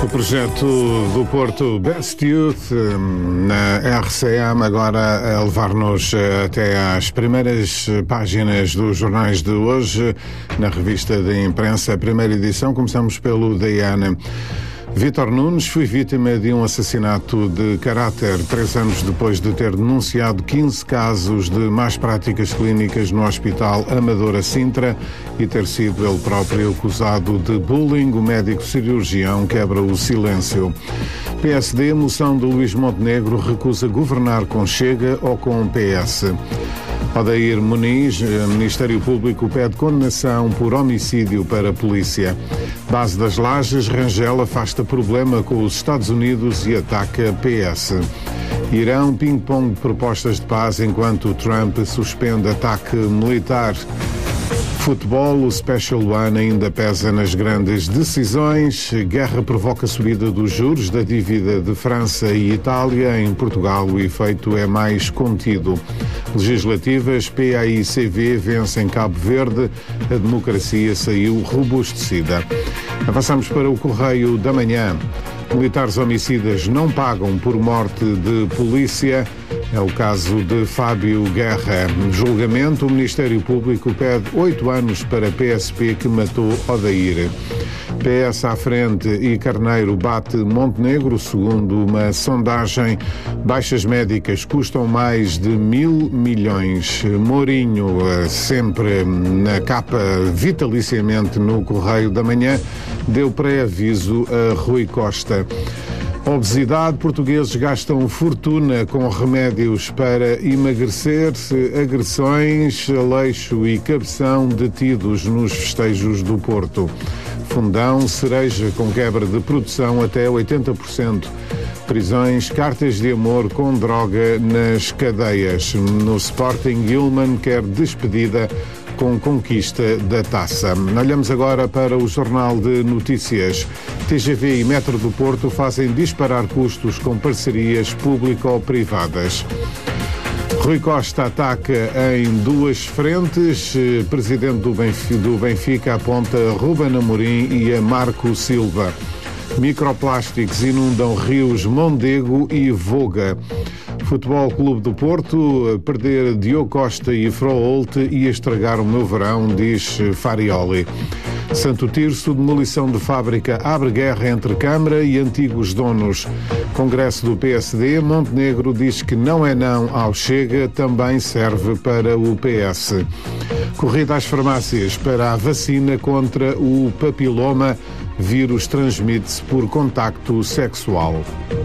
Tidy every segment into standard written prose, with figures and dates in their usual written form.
O projeto do Porto Best Youth na RCM agora a levar-nos até às primeiras páginas dos jornais de hoje na revista de imprensa, a primeira edição. Começamos pelo Diana. Vítor Nunes foi vítima de um assassinato de caráter 3 anos depois de ter denunciado 15 casos de más práticas clínicas no Hospital Amadora Sintra e ter sido ele próprio acusado de bullying. O médico cirurgião quebra o silêncio. PSD, moção de Luís Montenegro, recusa governar com Chega ou com PS. Odair Muniz, Ministério Público, pede condenação por homicídio para a polícia. Base das Lajes, Rangel afasta problema com os Estados Unidos e ataca PS. Irão, ping-pong de propostas de paz enquanto Trump suspende ataque militar. Futebol, o Special One ainda pesa nas grandes decisões. Guerra provoca subida dos juros da dívida de França e Itália. Em Portugal, o efeito é mais contido. Legislativas, PA e CV vencem Cabo Verde. A democracia saiu robustecida. Avançamos para o Correio da Manhã. Militares homicidas não pagam por morte de polícia. É o caso de Fábio Guerra. No julgamento, o Ministério Público pede 8 anos para PSP que matou Odair. PS à frente e Carneiro bate Montenegro, segundo uma sondagem. Baixas médicas custam mais de 1.000 milhões. Mourinho, sempre na capa vitaliciamente no Correio da Manhã, deu pré-aviso a Rui Costa. Obesidade, portugueses gastam fortuna com remédios para emagrecer. Agressões, Aleixo e Cabeção detidos nos festejos do Porto. Fundão, Cereja com quebra de produção até 80%. Prisões, cartas de amor com droga nas cadeias. No Sporting, Gilman quer despedida com conquista da taça. Olhamos agora para o Jornal de Notícias. TGV e Metro do Porto fazem disparar custos com parcerias público-privadas. Rui Costa ataca em 2 frentes. Presidente do Benfica aponta Ruben Amorim e a Marco Silva. Microplásticos inundam rios Mondego e Voga. Futebol Clube do Porto, perder Diogo Costa e Froholt ia estragar o meu verão, diz Farioli. Santo Tirso, demolição de fábrica abre guerra entre Câmara e antigos donos. Congresso do PSD, Montenegro diz que não é não ao Chega, também serve para o PS. Corrida às farmácias para a vacina contra o papiloma, vírus transmite-se por contacto sexual.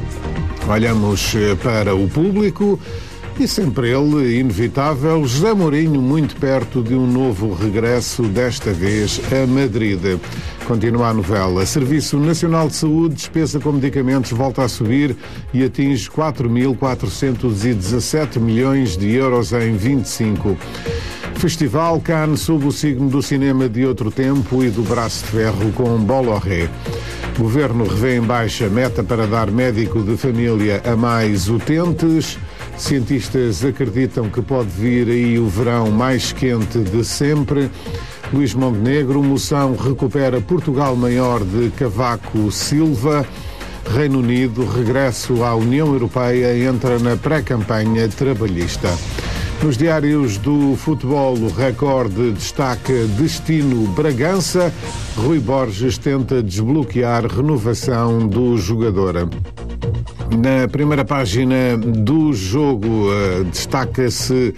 Olhamos para o Público e sempre ele, inevitável, José Mourinho muito perto de um novo regresso, desta vez a Madrid. Continua a novela. Serviço Nacional de Saúde, despesa com medicamentos volta a subir e atinge 4.417 milhões de euros em 25. Festival Cannes sob o signo do cinema de outro tempo e do braço de ferro com Bolloré. Governo revê em baixa meta para dar médico de família a mais utentes. Cientistas acreditam que pode vir aí o verão mais quente de sempre. Luís Montenegro, moção recupera Portugal maior de Cavaco Silva. Reino Unido, regresso à União Europeia, entra na pré-campanha trabalhista. Nos diários do futebol, o Record destaca destino Bragança. Rui Borges tenta desbloquear renovação do jogador. Na primeira página do jogo destaca-se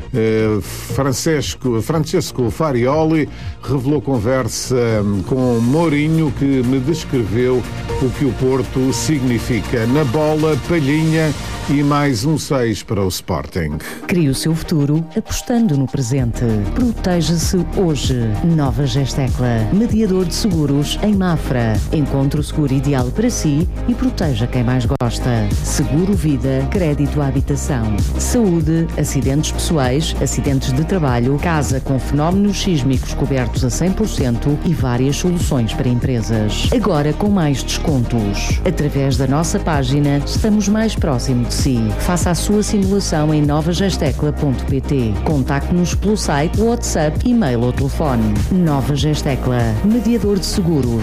Francesco Farioli, revelou conversa com Mourinho que me descreveu o que o Porto significa. Na bola, Palhinha e mais um 6 para o Sporting. Crie o seu futuro apostando no presente. Proteja-se hoje. Nova Gestecla, mediador de seguros em Mafra. Encontre o seguro ideal para si e proteja quem mais gosta. Seguro vida, crédito à habitação, saúde, acidentes pessoais, acidentes de trabalho, casa com fenómenos sísmicos cobertos a 100% e várias soluções para empresas. Agora com mais descontos. Através da nossa página, estamos mais próximo de si. Faça a sua simulação em novagestecla.pt. Contacte-nos pelo site, WhatsApp, e-mail ou telefone. Nova Gestecla, mediador de seguros